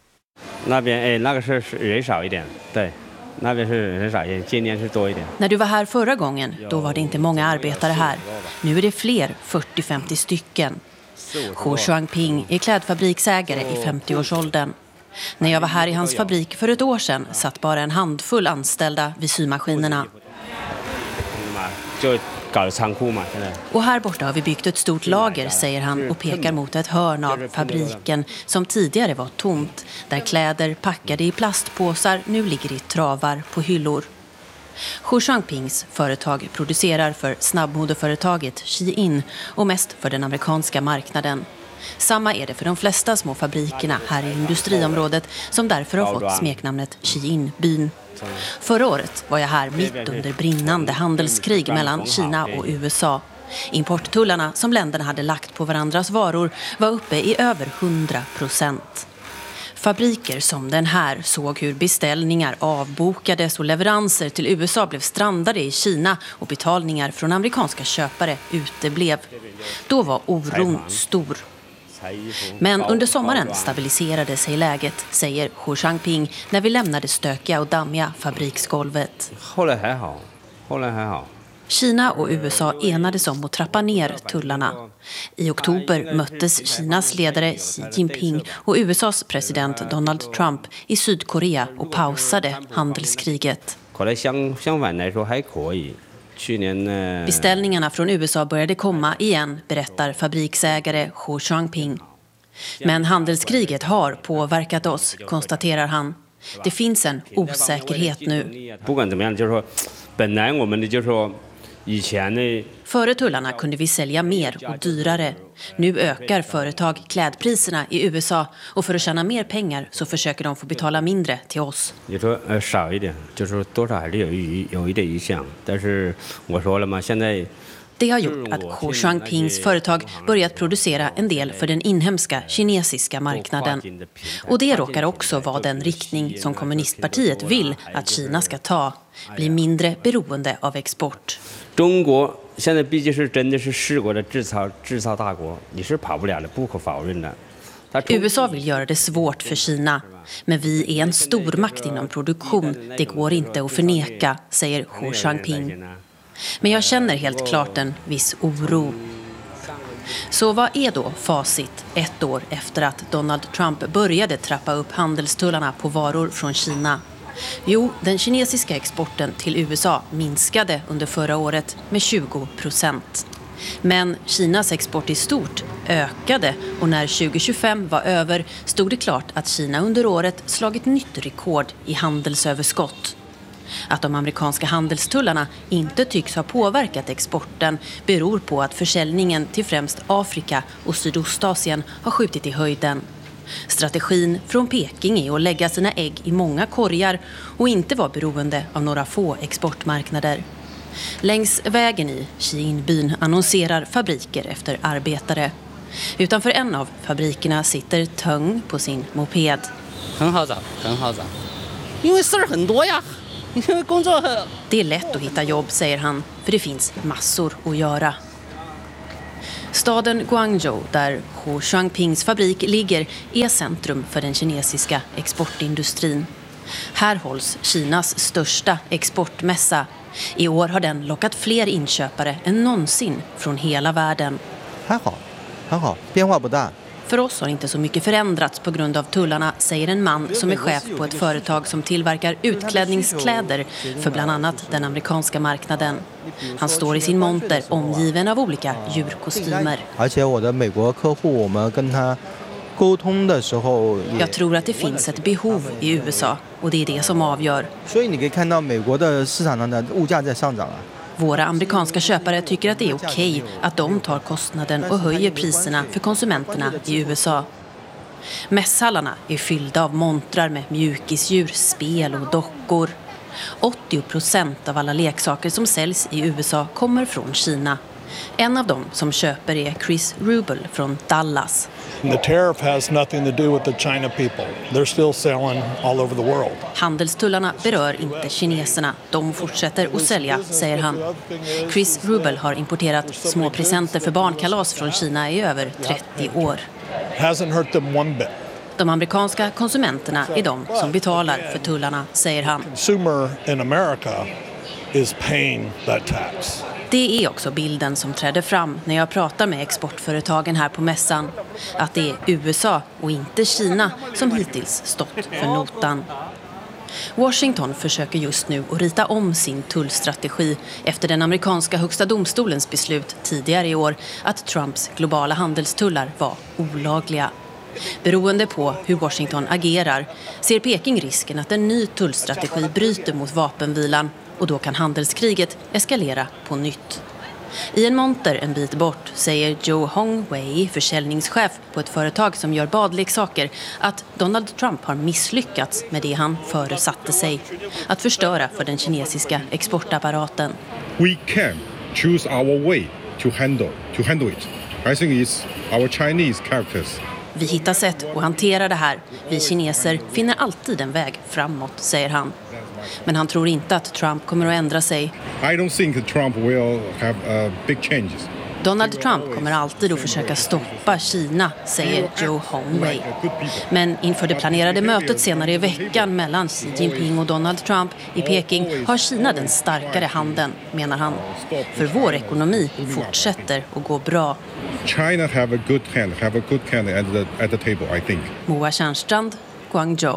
När du var här förra gången, då var det inte många arbetare här. Nu är det fler, 40-50 stycken. Hu Shuangping är klädfabriksägare i 50-årsåldern. När jag var här i hans fabrik för ett år sedan satt bara en handfull anställda vid symaskinerna. Och här borta har vi byggt ett stort lager, säger han och pekar mot ett hörn av fabriken som tidigare var tomt, där kläder packade i plastpåsar nu ligger i travar på hyllor. Hu Shuangpings företag producerar för snabbmodeföretaget Shein och mest för den amerikanska marknaden. Samma är det för de flesta små fabrikerna här i industriområdet som därför har fått smeknamnet Xi'an-byn. Förra året var jag här mitt under brinnande handelskrig mellan Kina och USA. Importtullarna som länderna hade lagt på varandras varor var uppe i över 100%. Fabriker som den här såg hur beställningar avbokades och leveranser till USA blev strandade i Kina och betalningar från amerikanska köpare uteblev. Då var oron stor. Men under sommaren stabiliserade sig läget, säger Hu Shuangping när vi lämnade stökiga och dammiga fabriksgolvet. Kina och USA enades om att trappa ner tullarna. I oktober möttes Kinas ledare Xi Jinping och USAs president Donald Trump i Sydkorea och pausade handelskriget. Beställningarna från USA började komma igen, berättar fabriksägare Hu Shuangping. Men handelskriget har påverkat oss, konstaterar han. Det finns en osäkerhet nu. Före tullarna kunde vi sälja mer och dyrare. Nu ökar företag klädpriserna i USA och för att tjäna mer pengar så försöker de få betala mindre till oss. Det har gjort att Hu Shuangpings företag börjat producera en del för den inhemska kinesiska marknaden. Och det råkar också vara den riktning som kommunistpartiet vill att Kina ska ta. Bli mindre beroende av export. USA vill göra det svårt för Kina. Men vi är en stormakt inom produktion. Det går inte att förneka, säger Hu Shuangping. Men jag känner helt klart en viss oro. Så vad är då facit ett år efter att Donald Trump började trappa upp handelstullarna på varor från Kina? Jo, den kinesiska exporten till USA minskade under förra året med 20%. Men Kinas export i stort ökade och när 2025 var över stod det klart att Kina under året slagit nytt rekord i handelsöverskott. Att de amerikanska handelstullarna inte tycks ha påverkat exporten beror på att försäljningen till främst Afrika och Sydostasien har skjutit i höjden. Strategin från Peking är att lägga sina ägg i många korgar och inte vara beroende av några få exportmarknader. Längs vägen i Xi'an-byn annonserar fabriker efter arbetare. Utanför en av fabrikerna sitter Teng på sin moped. Det är lätt att hitta jobb, säger han, för det finns massor att göra. Staden Guangzhou, där Hu Shuangpings fabrik ligger, är centrum för den kinesiska exportindustrin. Här hålls Kinas största exportmässa. I år har den lockat fler inköpare än någonsin från hela världen. För oss har inte så mycket förändrats på grund av tullarna, säger en man som är chef på ett företag som tillverkar utklädningskläder för bland annat den amerikanska marknaden. Han står i sin monter omgiven av olika djurkostymer. Jag tror att det finns ett behov i USA och det är det som avgör. Våra amerikanska köpare tycker att det är okej att de tar kostnaden och höjer priserna för konsumenterna i USA. Mässhallarna är fyllda av montrar med mjukisdjur, spel och dockor. 80% av alla leksaker som säljs i USA kommer från Kina. En av dem som köper är Chris Rubel från Dallas. The tariff has nothing to do with the China people. They're still selling all over the world. Handelstullarna berör inte kineserna. De fortsätter att sälja, säger han. Chris Rubel har importerat små presenter för barnkalas från Kina i över 30 år. Hasn't hurt them one bit. De amerikanska konsumenterna är de som betalar för tullarna, säger han. Consumer in America is paying that tax. Det är också bilden som träder fram när jag pratar med exportföretagen här på mässan. Att det är USA och inte Kina som hittills stått för notan. Washington försöker just nu att rita om sin tullstrategi efter den amerikanska högsta domstolens beslut tidigare i år att Trumps globala handelstullar var olagliga. Beroende på hur Washington agerar ser Peking risken att en ny tullstrategi bryter mot vapenvilan och då kan handelskriget eskalera på nytt. I en monter en bit bort säger Joe Hongwei, försäljningschef på ett företag som gör badleksaker, att Donald Trump har misslyckats med det han föresatte sig. Att förstöra för den kinesiska exportapparaten. We can choose our way to handle it. I think it's our Chinese characters. Vi hittar sätt att hantera det här. Vi kineser finner alltid en väg framåt, säger han. Men han tror inte att Trump kommer att ändra sig. I don't think Trump will have big changes. Donald Trump kommer alltid att försöka stoppa Kina, säger Joe Hongwei. Men inför det planerade mötet senare i veckan mellan Xi Jinping och Donald Trump i Peking har Kina den starkare handen, menar han. För vår ekonomi fortsätter att gå bra. China have a good hand at the table, I think. Moa Tjärnstrand, Guangzhou.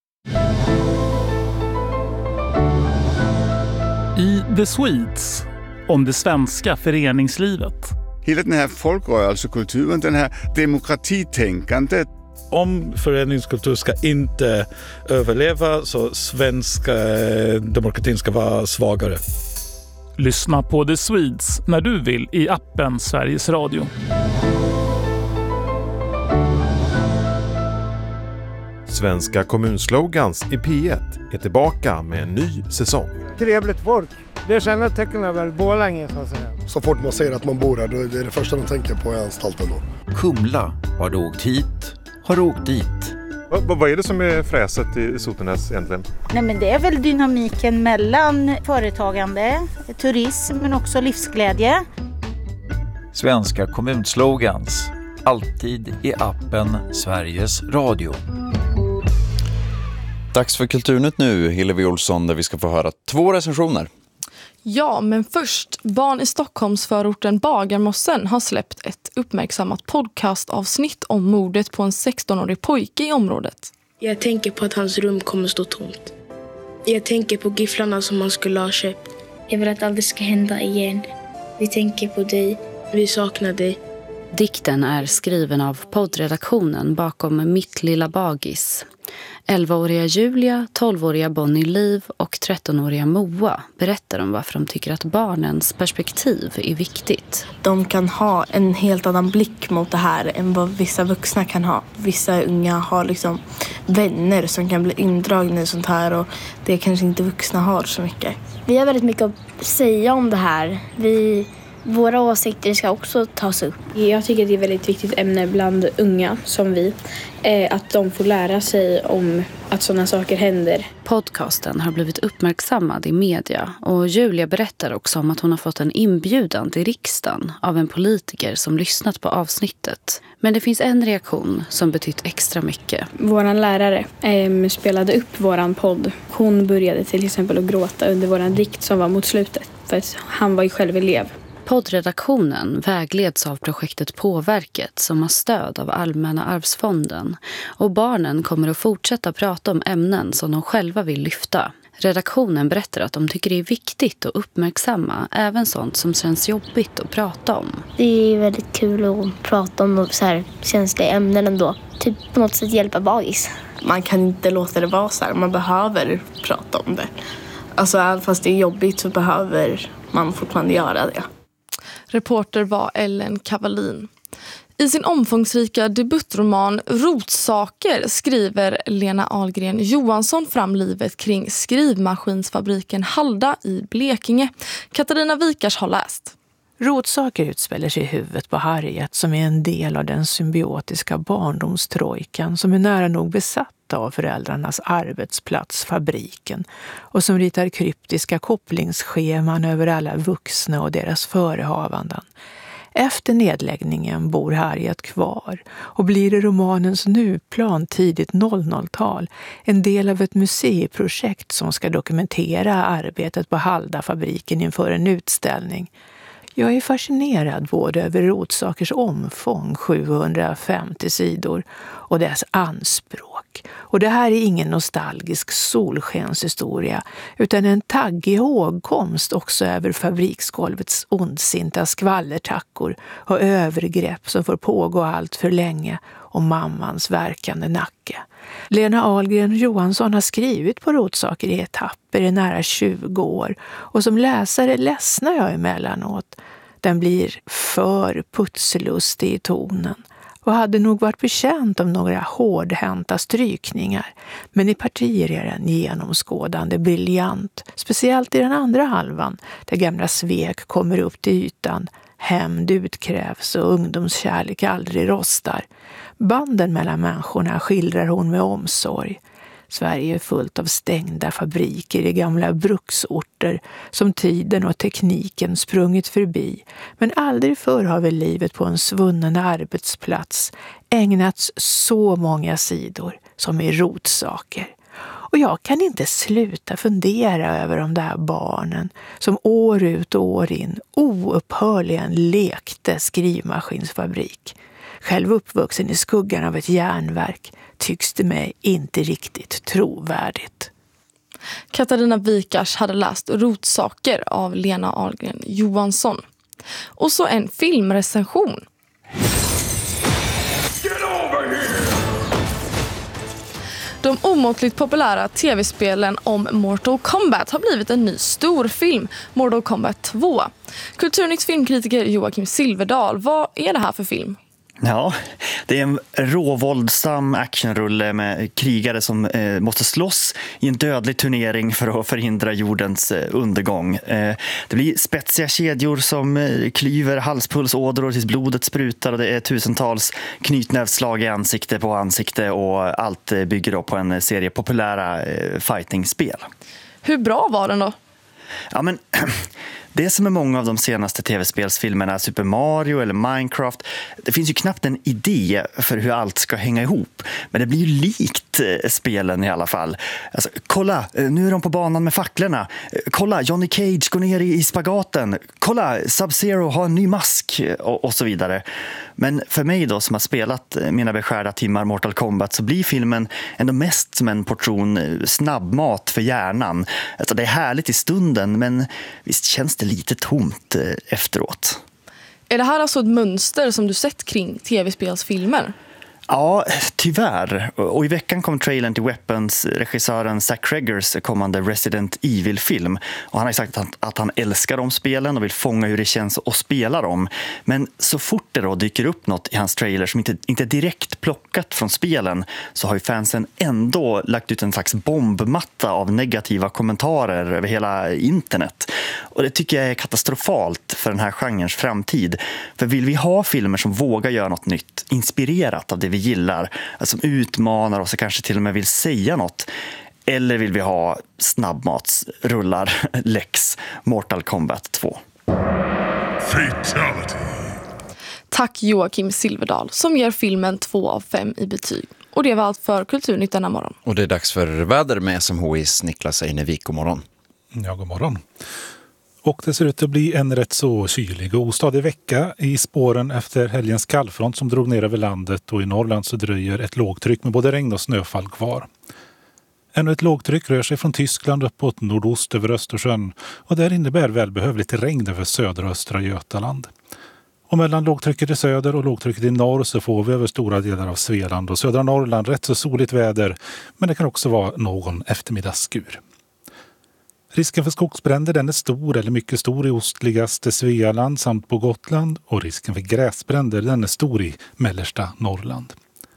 I The Swedes, om det svenska föreningslivet. Hela den här folkrörelsekulturen, den här demokratitänkandet. Om föreningskultur ska inte överleva så svenska demokratin ska vara svagare. Lyssna på The Swedes när du vill i appen Sveriges Radio. Svenska kommunslogans i P1 är tillbaka med en ny säsong. Trevligt folk. Det känner tecken över Borlänge, så att säga. Så fort man ser att man bor där, då är det första de tänker på är anstalten då. Kumla, har du åkt hit? Har du åkt dit? Vad är det som är fräset i Sotenäs egentligen? Nej, men det är väl dynamiken mellan företagande, turism men också livsglädje. Svenska kommunslogans, alltid i appen Sveriges Radio. Dags för Kulturnytt nu, Hillevi Olsson, där vi ska få höra 2 recensioner. Ja, men först. Barn i Stockholmsförorten Bagarmossen har släppt ett uppmärksammat podcastavsnitt om mordet på en 16-årig pojke i området. Jag tänker på att hans rum kommer stå tomt. Jag tänker på gifflarna som han skulle ha köpt. Jag vill att allt ska hända igen. Vi tänker på dig. Vi saknar dig. Dikten är skriven av poddredaktionen bakom Mitt lilla bagis. 11-åriga Julia, 12-åriga Bonnie Liv och 13-åriga Moa berättar om varför de tycker att barnens perspektiv är viktigt. De kan ha en helt annan blick mot det här än vad vissa vuxna kan ha. Vissa unga har liksom vänner som kan bli indragna i sånt här, och det kanske inte vuxna har så mycket. Vi har väldigt mycket att säga om det här. Våra åsikter ska också tas upp. Jag tycker det är ett väldigt viktigt ämne bland unga som vi. Att de får lära sig om att sådana saker händer. Podcasten har blivit uppmärksammad i media och Julia berättar också om att hon har fått en inbjudan till riksdagen av en politiker som lyssnat på avsnittet. Men det finns en reaktion som betytt extra mycket. Våran lärare spelade upp våran podd. Hon började till exempel att gråta under våran dikt som var mot slutet. För att han var ju själv elev. Poddredaktionen vägleds av projektet Påverket som har stöd av Allmänna arvsfonden. Och barnen kommer att fortsätta prata om ämnen som de själva vill lyfta. Redaktionen berättar att de tycker det är viktigt att uppmärksamma även sånt som känns jobbigt att prata om. Det är väldigt kul att prata om så här känsliga ämnen ändå. Typ på något sätt hjälpa bagis. Man kan inte låta det vara så här. Man behöver prata om det. Alltså även fast det är jobbigt så behöver man fortfarande göra det. Reporter var Ellen Kavalin. I sin omfångsrika debutroman Rotsaker skriver Lena Ahlgren Johansson fram livet kring skrivmaskinsfabriken Halda i Blekinge. Katarina Wikars har läst. Rotsaker utspelar sig i huvudet på Harriet som är en del av den symbiotiska barndomstrojkan som är nära nog besatt av föräldrarnas arbetsplats, fabriken, och som ritar kryptiska kopplingsscheman över alla vuxna och deras förehavanden. Efter nedläggningen bor Harriet kvar och blir i romanens nuplan tidigt 00-tal en del av ett museiprojekt som ska dokumentera arbetet på Halda-fabriken inför en utställning. Jag är fascinerad både över Rotsakers omfång, 750 sidor, och dess anspråk. Och det här är ingen nostalgisk solskenshistoria utan en taggig ihågkomst också över fabriksgolvets ondsinta skvallertackor och övergrepp som får pågå allt för länge och mammans verkande nacke. Lena Ahlgren Johansson har skrivit på Rotsaker i etapper i nära 20 år och som läsare ledsnar jag emellanåt. Den blir för putslustig i tonen och hade nog varit bekänt om några hårdhänta strykningar. Men i partier är den genomskådande briljant, speciellt i den andra halvan där gamla svek kommer upp till ytan. Hämnd utkrävs och ungdomskärlek aldrig rostar. Banden mellan människorna skildrar hon med omsorg. Sverige är fullt av stängda fabriker i gamla bruksorter som tiden och tekniken sprungit förbi. Men aldrig förr har väl livet på en svunnen arbetsplats ägnats så många sidor som i Rotsaker. Och jag kan inte sluta fundera över de där barnen som år ut och år in oupphörligen lekte skrivmaskinsfabrik. Själv uppvuxen i skuggan av ett järnverk tycks det mig inte riktigt trovärdigt. Katarina Wikars hade läst Rotsaker av Lena Ahlgren Johansson. Och så en filmrecension. De omåttligt populära tv-spelen om Mortal Kombat har blivit en ny storfilm, Mortal Kombat 2. Kulturnytt filmkritiker Joakim Silverdal, vad är det här för film? Ja, det är en råvåldsam actionrulle med krigare som måste slåss i en dödlig turnering för att förhindra jordens undergång. Det blir spetsiga kedjor som klyver halspulsådror tills blodet sprutar och det är tusentals knytnävsslag i ansikte på ansikte och allt bygger då på en serie populära fightingspel. Hur bra var den då? Ja, men det som är många av de senaste tv-spelsfilmerna, Super Mario eller Minecraft, det finns ju knappt en idé för hur allt ska hänga ihop. Men det blir ju likt spelen i alla fall. Alltså, kolla, nu är de på banan med facklorna. Kolla, Johnny Cage går ner i spagaten. Kolla, Sub-Zero har en ny mask och så vidare. Men för mig då som har spelat mina beskärda timmar Mortal Kombat så blir filmen ändå mest som en portion snabbmat för hjärnan. Alltså, det är härligt i stunden men visst känns det lite tomt efteråt. Är det här alltså ett mönster som du sett kring tv-spelsfilmer? Ja, tyvärr. Och i veckan kom trailern till Weapons-regissören Zach Cregers kommande Resident Evil-film. Och han har sagt att han älskar de spelen och vill fånga hur det känns att spela dem. Men så fort det då dyker upp något i hans trailer som inte är direkt plockat från spelen, så har ju fansen ändå lagt ut en slags bombmatta av negativa kommentarer över hela internet. Och det tycker jag är katastrofalt för den här genrens framtid. För vill vi ha filmer som vågar göra något nytt, inspirerat av det vi gillar, som utmanar oss och kanske till och med vill säga något, eller vill vi ha snabbmatsrullar, Lex, Mortal Kombat 2? Fatality. Tack Joakim Silverdal som ger filmen 2 av 5 i betyg. Och det var allt för Kulturnytt denna morgon. Och det är dags för väder med SMHIs Niklas Einevik. God morgon. Ja, god morgon. Och det ser ut att bli en rätt så kylig och ostadig vecka i spåren efter helgens kallfront som drog ner över landet, och i Norrland så dröjer ett lågtryck med både regn och snöfall kvar. Ännu ett lågtryck rör sig från Tyskland uppåt nordost över Östersjön, och det innebär välbehövligt regn över södra och östra Götaland. Och mellan lågtrycket i söder och lågtrycket i norr så får vi över stora delar av Svealand och södra Norrland rätt så soligt väder, men det kan också vara någon eftermiddagsskur. Risken för skogsbränder den är stor eller mycket stor i ostligaste Svealand samt på Gotland, och risken för gräsbränder den är stor i mellersta Norrland.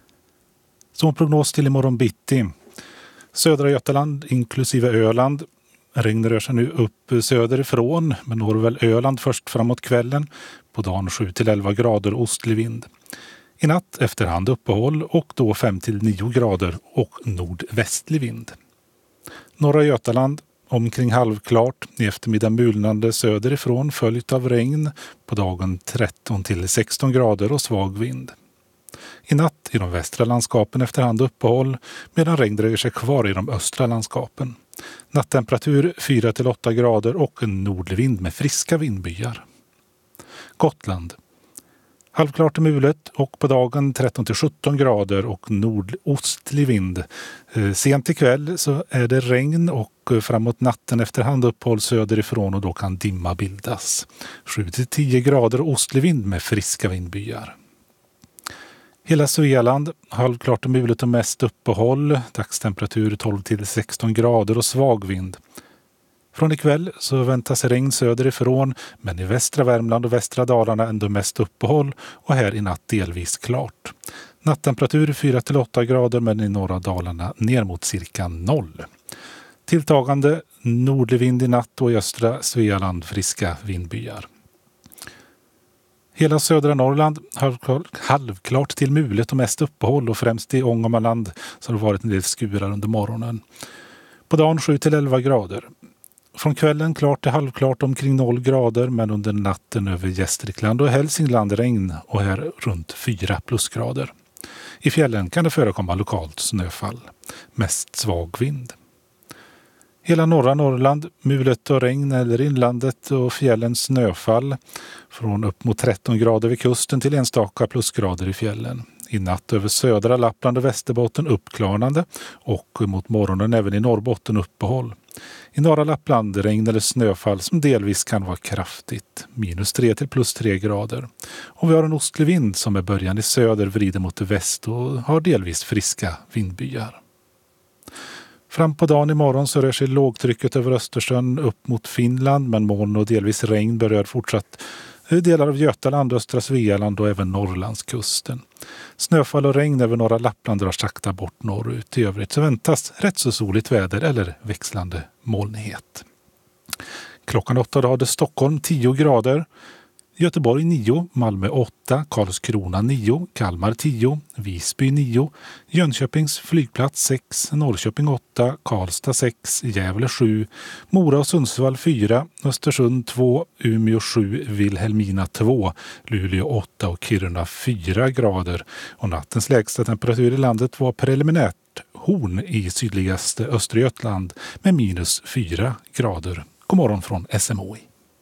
Som prognos till imorgon bitti. Södra Götaland inklusive Öland. Regn rör sig nu upp söderifrån, men når väl Öland först framåt kvällen. På dagen 7-11 grader ostlig vind. I natt efterhand uppehåll och då 5-9 grader och nordvästlig vind. Norra Götaland omkring halvklart, i eftermiddag mulnande söderifrån följt av regn, på dagen 13-16 grader och svag vind. I natt i de västra landskapen efterhand uppehåll, medan regn dröjer sig kvar i de östra landskapen. Nattemperatur 4-8 grader och en nordlig vind med friska vindbyar. Gotland. Halvklart och mulet och på dagen 13-17 grader och nordostlig vind. Sent ikväll så är det regn och framåt natten efterhand uppehåll söderifrån, och då kan dimma bildas. 7-10 grader och ostlig vind med friska vindbyar. Hela Svealand, halvklart och mulet och mest uppehåll. Dagstemperatur 12-16 grader och svag vind. Från ikväll så väntas regn söderifrån, men i västra Värmland och västra Dalarna ändå mest uppehåll, och här i natt delvis klart. Nattemperatur 4-8 grader, men i norra Dalarna ner mot cirka 0. Tilltagande nordlig vind i natt, och i östra Svealand friska vindbyar. Hela södra Norrland halvklart till mulet och mest uppehåll, och främst i Ångermanland så har det varit en del skurar under morgonen. På dagen 7-11 grader. Från kvällen klart till halvklart omkring 0 grader, men under natten över Gästrikland och Hälsingland regn, och här runt 4 plusgrader. I fjällen kan det förekomma lokalt snöfall. Mest svag vind. Hela norra Norrland, mulet och regn eller inlandet och fjällen snöfall. Från upp mot 13 grader vid kusten till enstaka plusgrader i fjällen. I natt över södra Lappland och Västerbotten uppklarnande, och mot morgonen även i Norrbotten uppehåll. I norra Lappland regn eller snöfall som delvis kan vara kraftigt, -3 till +3 grader. Och vi har en ostlig vind som är början i söder vrider mot väst och har delvis friska vindbyar. Fram på dagen imorgon så rör sig lågtrycket över Östersjön upp mot Finland, men moln och delvis regn berör fortsatt delar av Götaland, östra Svealand och även Norrlandskusten. Snöfall och regn över norra Lappland drar sakta bort norrut. I övrigt så väntas rätt så soligt väder eller växlande molnighet. Klockan 8 hade Stockholm 10 grader. Göteborg 9, Malmö 8, Karlskrona 9, Kalmar 10, Visby 9, Jönköpings flygplats 6, Norrköping 8, Karlstad 6, Gävle 7, Mora och Sundsvall 4, Östersund 2, Umeå 7, Vilhelmina 2, Luleå 8 och Kiruna 4 grader. Och nattens lägsta temperatur i landet var preliminärt Horn i sydligaste Östergötland med -4 grader. God morgon från SMHI.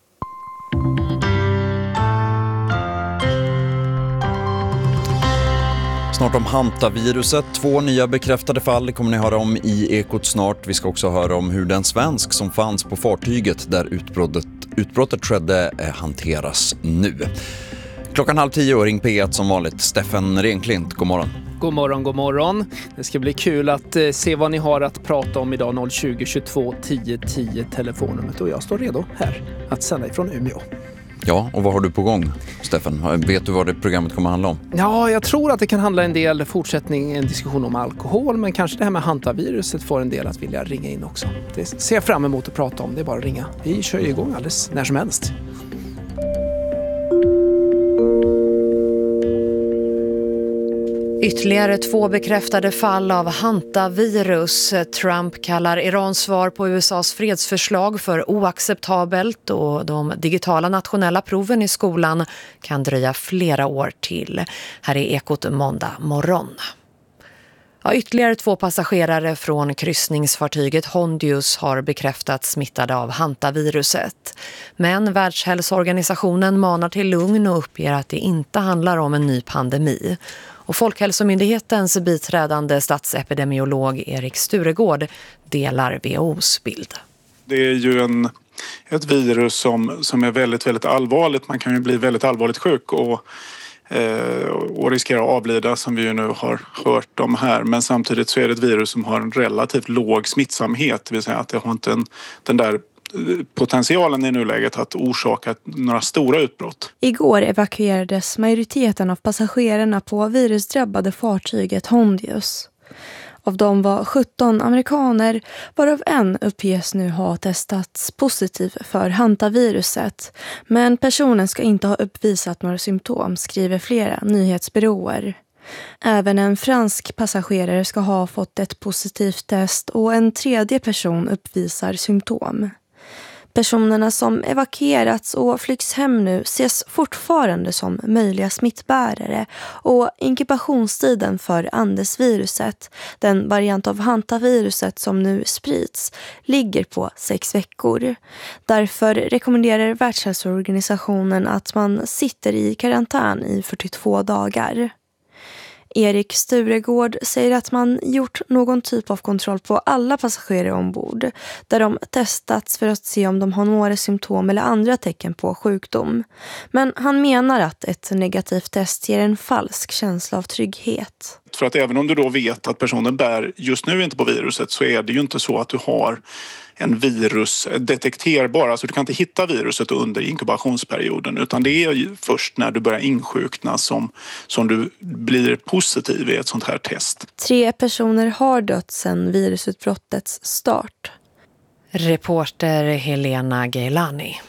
Snart om hantaviruset. 2 nya bekräftade fall kommer ni höra om i Ekot snart. Vi ska också höra om hur den svensk som fanns på fartyget där utbrottet skedde hanteras nu. 9:30 Ring P1 som vanligt. Steffen Renklint, god morgon. God morgon, god morgon. Det ska bli kul att se vad ni har att prata om idag. 020 22 10 10 telefonnumret, och jag står redo här att sända ifrån Umeå. Ja, och vad har du på gång, Stefan? Vet du vad det programmet kommer att handla om? Ja, jag tror att det kan handla en del fortsättning, en diskussion om alkohol, men kanske det här med hantaviruset får en del att vilja ringa in också. Det ser jag fram emot att prata om, det är bara att ringa. Vi kör igång alldeles när som helst. Ytterligare 2 bekräftade fall av hantavirus. Trump kallar Irans svar på USAs fredsförslag för oacceptabelt, och de digitala nationella proven i skolan kan dröja flera år till. Här är Ekot måndag morgon. Ja, ytterligare 2 passagerare från kryssningsfartyget Hondius har bekräftat smittade av hantaviruset. Men Världshälsoorganisationen manar till lugn och uppger att det inte handlar om en ny pandemi. Och Folkhälsomyndighetens biträdande statsepidemiolog Erik Sturegård delar WHO:s bild. Det är ju ett virus som är väldigt, väldigt allvarligt. Man kan ju bli väldigt allvarligt sjuk och riskera att avlida, som vi ju nu har hört om här. Men samtidigt så är det ett virus som har en relativt låg smittsamhet. Det vill säga att det har inte den där potentialen i nuläget att orsaka några stora utbrott. Igår evakuerades majoriteten av passagerarna på virusdrabbade fartyget Hondius. Av dem var 17 amerikaner, varav en uppges nu ha testats positiv för hantaviruset. Men personen ska inte ha uppvisat några symptom, skriver flera nyhetsbyråer. Även en fransk passagerare ska ha fått ett positivt test, och en tredje person uppvisar symptom. Personerna som evakuerats och flygs hem nu ses fortfarande som möjliga smittbärare, och inkubationstiden för Andesviruset, den variant av hantaviruset som nu sprids, ligger på 6 veckor. Därför rekommenderar Världshälsoorganisationen att man sitter i karantän i 42 dagar. Erik Sturegård säger att man gjort någon typ av kontroll på alla passagerare ombord, där de testats för att se om de har några symptom eller andra tecken på sjukdom. Men han menar att ett negativt test ger en falsk känsla av trygghet. För att även om du då vet att personen bär just nu inte på viruset, så är det ju inte så att du har en virus detekterbar. Alltså du kan inte hitta viruset under inkubationsperioden, utan det är ju först när du börjar insjukna som du blir positiv i ett sånt här test. 3 personer har dött sedan virusutbrottets start. Reporter Helena Gailani.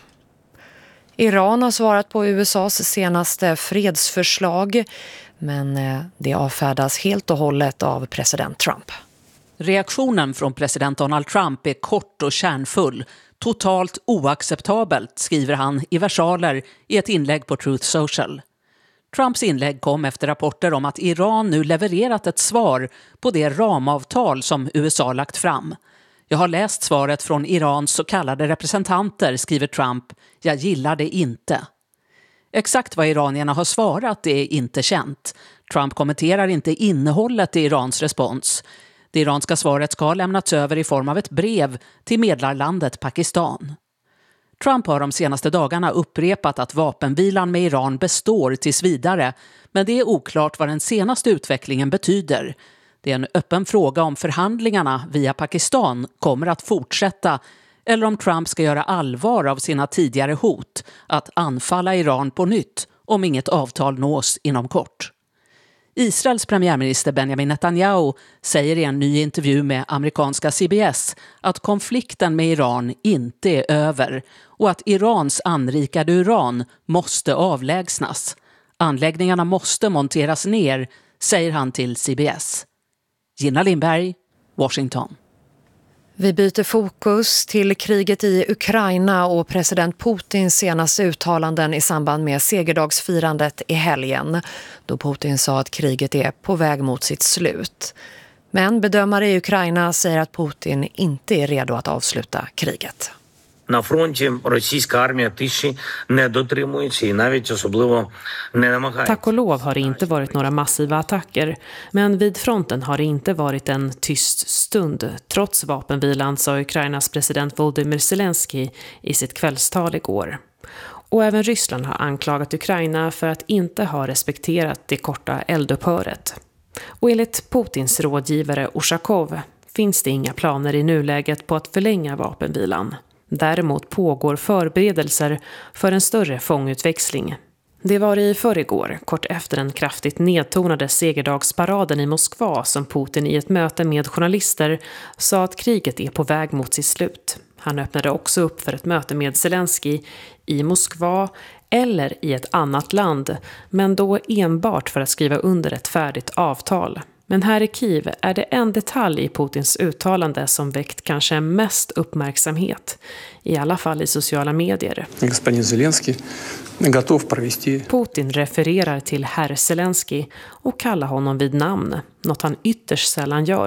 Iran har svarat på USAs senaste fredsförslag, men det avfärdas helt och hållet av president Trump. Reaktionen från president Donald Trump är kort och kärnfull. Totalt oacceptabelt, skriver han i versaler i ett inlägg på Truth Social. Trumps inlägg kom efter rapporter om att Iran nu levererat ett svar på det ramavtal som USA lagt fram. Jag har läst svaret från Irans så kallade representanter, skriver Trump. Jag gillar det inte. Exakt vad iranierna har svarat är inte känt. Trump kommenterar inte innehållet i Irans respons. Det iranska svaret ska ha lämnats över i form av ett brev till medlarlandet Pakistan. Trump har de senaste dagarna upprepat att vapenvilan med Iran består tills vidare, men det är oklart vad den senaste utvecklingen betyder. Det är en öppen fråga om förhandlingarna via Pakistan kommer att fortsätta, eller om Trump ska göra allvar av sina tidigare hot att anfalla Iran på nytt om inget avtal nås inom kort. Israels premiärminister Benjamin Netanyahu säger i en ny intervju med amerikanska CBS att konflikten med Iran inte är över och att Irans anrikade uran måste avlägsnas. Anläggningarna måste monteras ner, säger han till CBS. Gina Lindberg, Washington. Vi byter fokus till kriget i Ukraina och president Putins senaste uttalanden i samband med segerdagsfirandet i helgen, då Putin sa att kriget är på väg mot sitt slut. Men bedömare i Ukraina säger att Putin inte är redo att avsluta kriget. На фронті російська армія тиші не дотримується і навіть особливо не намагається. Tack och lov har det inte varit några massiva attacker, men vid fronten har det inte varit en tyst stund. Trots vapenvilan, sa Ukrainas president Volodymyr Zelensky i sitt kvällstal igår. Och även Ryssland har anklagat Ukraina för att inte ha respekterat det korta eldupphöret. Och enligt Putins rådgivare Ushakov finns det inga planer i nuläget på att förlänga vapenvilan. Däremot pågår förberedelser för en större fångutväxling. Det var i förrgår, kort efter den kraftigt nedtonade segerdagsparaden i Moskva, som Putin i ett möte med journalister sa att kriget är på väg mot sitt slut. Han öppnade också upp för ett möte med Zelensky i Moskva eller i ett annat land, men då enbart för att skriva under ett färdigt avtal. Men här i Kiev är det en detalj i Putins uttalande som väckt kanske mest uppmärksamhet, i alla fall i sociala medier. Putin refererar till herr Zelensky och kallar honom vid namn, något han ytterst sällan gör.